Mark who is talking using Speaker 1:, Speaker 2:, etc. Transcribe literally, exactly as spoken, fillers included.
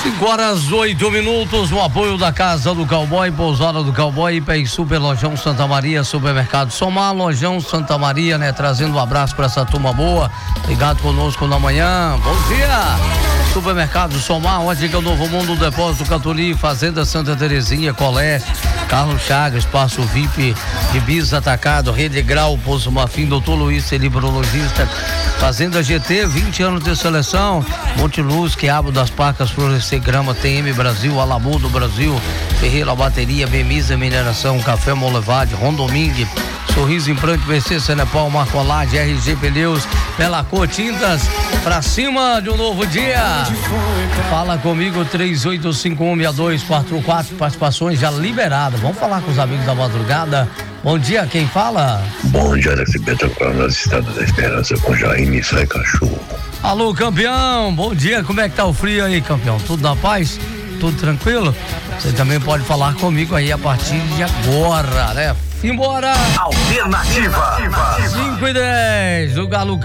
Speaker 1: cinco horas, oito minutos, no apoio da Casa do Cowboy, Pousada do Cowboy, I P E Super, Lojão Santa Maria, Supermercado Somar, Lojão Santa Maria, né? Trazendo um abraço para essa turma boa, ligado conosco na manhã, bom dia! Supermercado Somar, Ótica Novo Mundo, Depósito Catuli, Fazenda Santa Terezinha, Colé, Carlos Chagas, Espaço V I P, Ibiza Atacado, Rede Grau, Poço Marfim, Doutor Luiz, Librologista, Fazenda G T, vinte anos de seleção, Monte Luz, Quiabo das Pacas, Florescer Grama, T M Brasil, Alamu do Brasil, Ferreira Bateria, Bemisa Mineração, Café Molevade, Rondomingue, Sorriso Implante, V C, Senepal, Marcolade, R G Pneus, Pelacor Tintas, pra cima de um novo dia. Fala comigo, três oito cinco um seis dois quatro quatro, participações já liberadas. Vamos falar com os amigos da madrugada. Bom dia, quem fala?
Speaker 2: Bom dia, Alex Betacor, nas Estradas da Esperança, com Jaime e Sai Cachorro.
Speaker 1: Alô, campeão, bom dia, como é que tá o frio aí, campeão? Tudo na paz? Tudo tranquilo? Você também pode falar comigo aí a partir de agora, né? Embora!
Speaker 3: Alternativa!
Speaker 1: cinco e dez, o Galo